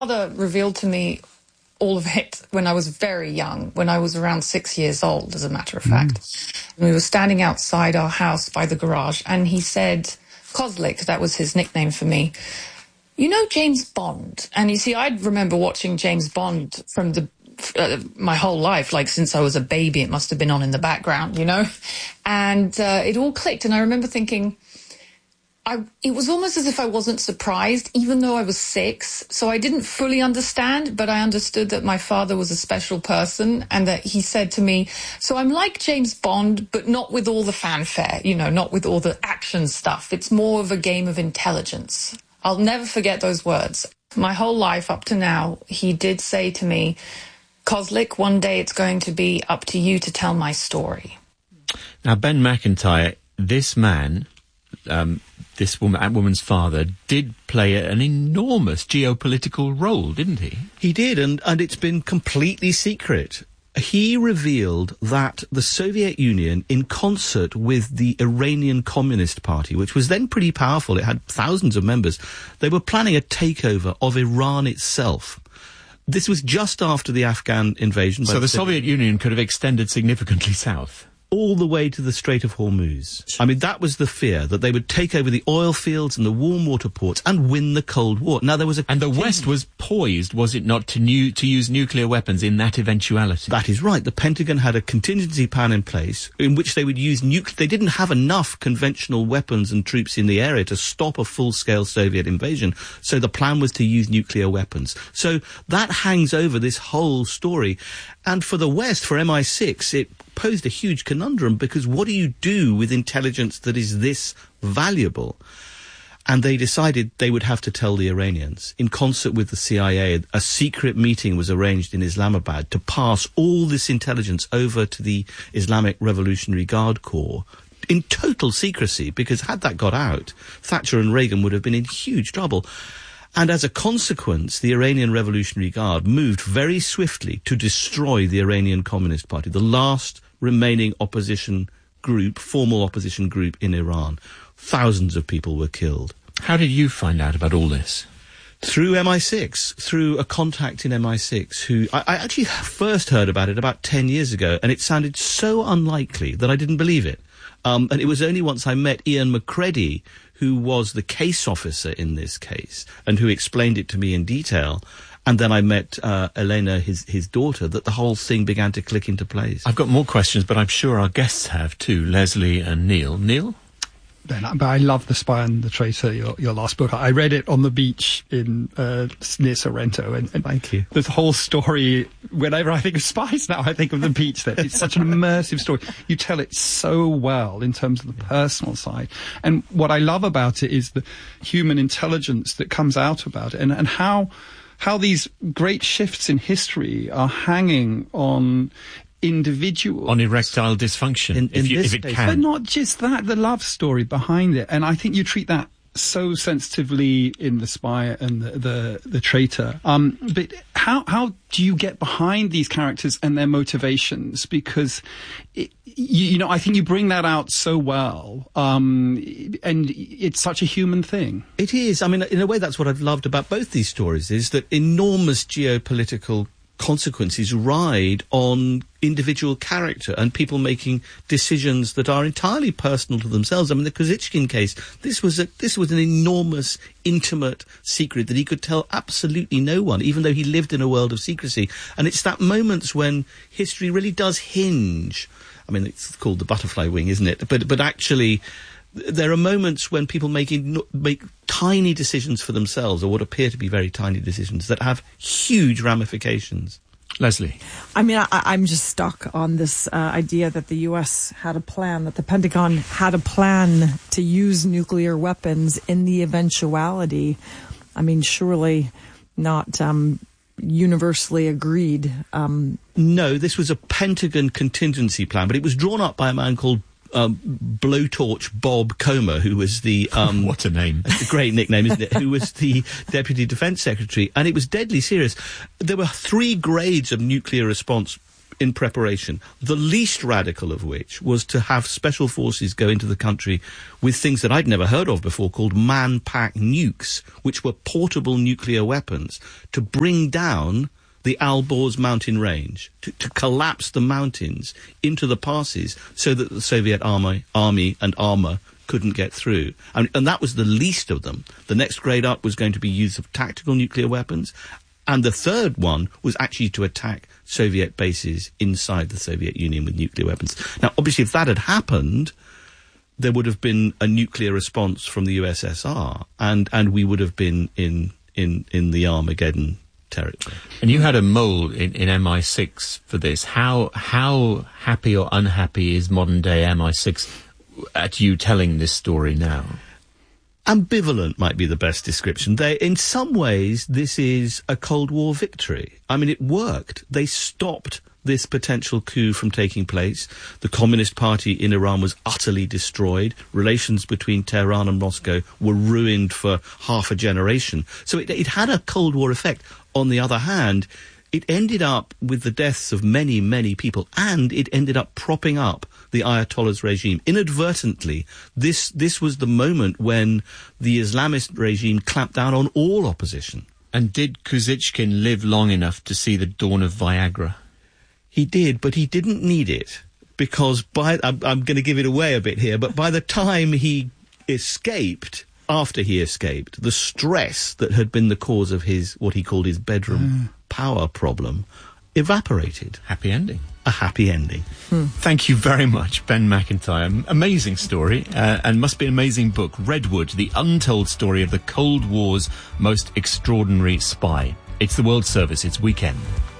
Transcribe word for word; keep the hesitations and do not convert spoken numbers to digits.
Father revealed to me all of it when I was very young, when I was around six years old, as a matter of fact. Mm. And we were standing outside our house by the garage, and he said, Kozlik, that was his nickname for me, you know James Bond? And you see, I remember watching James Bond from the uh, my whole life, like since I was a baby. It must have been on in the background, you know? And uh, it all clicked, and I remember thinking, I, it was almost as if I wasn't surprised, even though I was six. So I didn't fully understand, but I understood that my father was a special person and that he said to me, so I'm like James Bond, but not with all the fanfare, you know, not with all the action stuff. It's more of a game of intelligence. I'll never forget those words. My whole life up to now, he did say to me, Kozlik, one day it's going to be up to you to tell my story. Now, Ben Macintyre, this man... Um, this woman, woman's father, did play an enormous geopolitical role, didn't he? He did, and, and it's been completely secret. He revealed that the Soviet Union, in concert with the Iranian Communist Party, which was then pretty powerful, it had thousands of members, they were planning a takeover of Iran itself. This was just after the Afghan invasion. So the Soviet Union could have extended significantly south? All the way to the Strait of Hormuz. I mean, that was the fear, that they would take over the oil fields and the warm water ports and win the Cold War. Now, there was a... And the West was poised, was it not, to new, to use nuclear weapons in that eventuality? That is right. The Pentagon had a contingency plan in place in which they would use nuclear... They didn't have enough conventional weapons and troops in the area to stop a full-scale Soviet invasion, so the plan was to use nuclear weapons. So that hangs over this whole story. And for the West, for M I six, it posed a huge conundrum, because what do you do with intelligence that is this valuable? And they decided they would have to tell the Iranians. In concert with the C I A, a secret meeting was arranged in Islamabad to pass all this intelligence over to the Islamic Revolutionary Guard Corps in total secrecy, because had that got out, Thatcher and Reagan would have been in huge trouble. And as a consequence, the Iranian Revolutionary Guard moved very swiftly to destroy the Iranian Communist Party, the last remaining opposition group, formal opposition group in Iran. Thousands of people were killed. How did you find out about all this? Through M I six, through a contact in M I six, who I, I actually first heard about it about ten years ago, and it sounded so unlikely that I didn't believe it. Um, and it was only once I met Ian McCready, who was the case officer in this case, and who explained it to me in detail, and then I met uh, Elena, his his daughter, that the whole thing began to click into place. I've got more questions, but I'm sure our guests have too, Leslie and Neil. Neil? Ben, but I love The Spy and the Traitor, your, your last book. I read it on the beach in uh, near Sorrento. And, and Thank you. The whole story, whenever I think of spies now, I think of the beach there. It's such an immersive story. You tell it so well in terms of the personal side. And what I love about it is the human intelligence that comes out about it, and, and how how these great shifts in history are hanging on individuals. On erectile dysfunction, in, if, in you, this if it case. can. But not just that, the love story behind it. And I think you treat that so sensitively in The Spy and the the, the Traitor. Um, but how how do you get behind these characters and their motivations? Because, it, you, you know, I think you bring that out so well, um, and it's such a human thing. It is. I mean, in a way, that's what I've loved about both these stories, is that enormous geopolitical consequences ride on individual character and people making decisions that are entirely personal to themselves. I mean, the Kozychkin case, this was a, this was an enormous, intimate secret that he could tell absolutely no one, even though he lived in a world of secrecy. And it's that moments when history really does hinge. I mean, it's called the butterfly wing, isn't it? But but actually, there are moments when people make, make tiny decisions for themselves, or what appear to be very tiny decisions, that have huge ramifications. Leslie? I mean, I, I'm just stuck on this uh, idea that the U S had a plan, that the Pentagon had a plan to use nuclear weapons in the eventuality. I mean, surely not um, universally agreed. Um, no, this was a Pentagon contingency plan, but it was drawn up by a man called Um, Blowtorch Bob Comer, who was the... Um, what a name. It's a great nickname, isn't it? Who was the Deputy Defence Secretary. And it was deadly serious. There were three grades of nuclear response in preparation, the least radical of which was to have special forces go into the country with things that I'd never heard of before called man-pack nukes, which were portable nuclear weapons, to bring down the Alborz mountain range, to, to collapse the mountains into the passes so that the Soviet army, army and armour couldn't get through. And, and that was the least of them. The next grade up was going to be use of tactical nuclear weapons, and the third one was actually to attack Soviet bases inside the Soviet Union with nuclear weapons. Now, obviously, if that had happened, there would have been a nuclear response from the U S S R, and, and we would have been in, in, in the Armageddon territory. And you had a mole in, in M I six for this. How, how happy or unhappy is modern-day M I six at you telling this story now? Ambivalent might be the best description. They, in some ways, this is a Cold War victory. I mean, it worked. They stopped this potential coup from taking place. The Communist Party in Iran was utterly destroyed. Relations between Tehran and Moscow were ruined for half a generation. So it, it had a Cold War effect. On the other hand, it ended up with the deaths of many, many people, and it ended up propping up the Ayatollah's regime. Inadvertently, this this was the moment when the Islamist regime clamped down on all opposition. And did Kuzychkin live long enough to see the dawn of Viagra? He did, but he didn't need it, because by I'm, I'm going to give it away a bit here, but by the time he escaped, after he escaped, the stress that had been the cause of his, what he called his bedroom mm. power problem, evaporated. Happy ending. A happy ending. Hmm. Thank you very much, Ben Macintyre. Amazing story, uh, and must be an amazing book. Redwood, the untold story of the Cold War's most extraordinary spy. It's the World Service. It's weekend.